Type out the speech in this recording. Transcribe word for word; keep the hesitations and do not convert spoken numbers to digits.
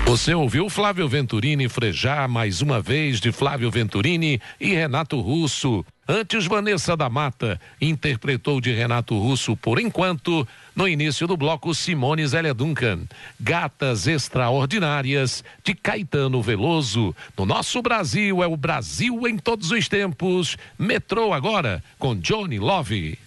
Você ouviu Flávio Venturini frejar mais uma vez de Flávio Venturini e Renato Russo. Antes, Vanessa da Mata interpretou de Renato Russo Por Enquanto. No início do bloco, Simone Zélia Duncan. Gatas Extraordinárias de Caetano Veloso. No nosso Brasil, é o Brasil em todos os tempos. Metrô agora com Johnny Love.